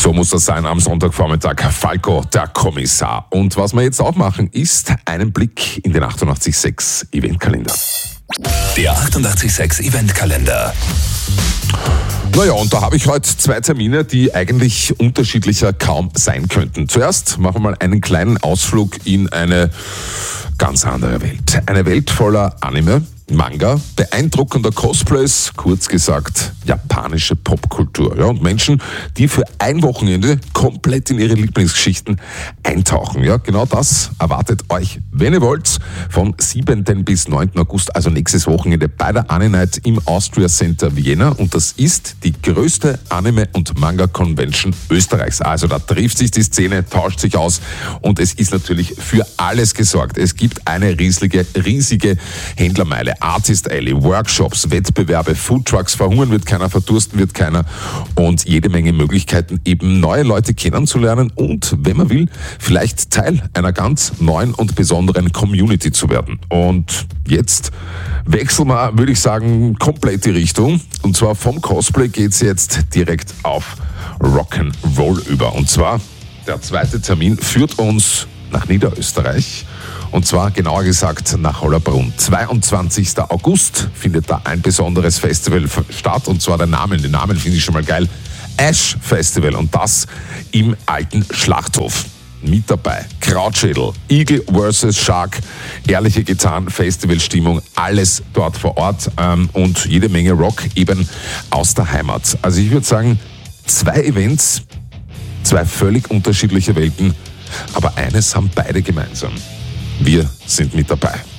So muss das sein am Sonntagvormittag. Falco, der Kommissar. Und was wir jetzt auch machen, ist einen Blick in den 88.6 Eventkalender. Der 88.6 Eventkalender. Naja, und da habe ich heute 2 Termine, die eigentlich unterschiedlicher kaum sein könnten. Zuerst machen wir mal einen kleinen Ausflug in eine ganz andere Welt. Eine Welt voller Anime, Manga, beeindruckender Cosplays, kurz gesagt japanische Popkultur. Ja, und Menschen, die für ein Wochenende komplett in ihre Lieblingsgeschichten eintauchen. Ja, genau das erwartet euch, wenn ihr wollt, vom 7. bis 9. August, also nächstes Wochenende bei der Anime-Night im Austria Center Vienna. Und das ist die größte Anime- und Manga-Convention Österreichs. Also da trifft sich die Szene, tauscht sich aus und es ist natürlich für alles gesorgt. Es gibt eine riesige Händlermeile. Artist Alley, Workshops, Wettbewerbe, Foodtrucks, verhungern wird keiner, verdursten wird keiner und jede Menge Möglichkeiten, eben neue Leute kennenzulernen und, wenn man will, vielleicht Teil einer ganz neuen und besonderen Community zu werden. Und jetzt wechseln wir, würde ich sagen, komplett die Richtung. Und zwar vom Cosplay geht's jetzt direkt auf Rock'n'Roll über. Und zwar, der zweite Termin führt uns nach Niederösterreich. Und zwar genauer gesagt nach Hollabrunn. 22. August findet da ein besonderes Festival statt. Und zwar den Namen finde ich schon mal geil. Ash Festival. Und das im alten Schlachthof. Mit dabei Krautschädel, Eagle vs. Shark, ehrliche Gitarren, Festivalstimmung, alles dort vor Ort und jede Menge Rock eben aus der Heimat. Also ich würde sagen, 2 Events, 2 völlig unterschiedliche Welten, aber eines haben beide gemeinsam. Wir sind mit dabei.